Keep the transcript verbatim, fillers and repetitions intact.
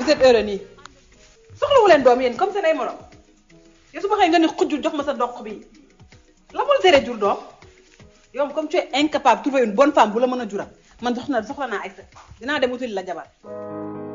vous êtes heureux nii soxlawu leen doom yéen comme seen ay morom yow su ma xëy nga ni xujjul jox ma sa doq bi la mul tere jur doom yow comme tu es incapable de trouver une bonne femme bu la mën a jural man soxna soxla naa ay sa dinaa dem utali la jabar